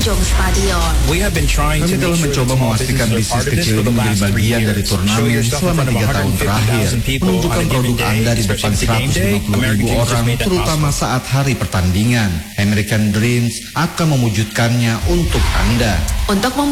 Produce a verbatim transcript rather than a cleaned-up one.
pengunjung stadion. Kami telah mencoba memastikan bisnis kecil ini menjadi bagian dari turnamen selama tiga tahun terakhir. Menunjukkan produk Anda di depan seratus lima puluh ribu orang, terutama saat hari pertandingan. American Dreams akan mewujudkannya untuk Anda. Untuk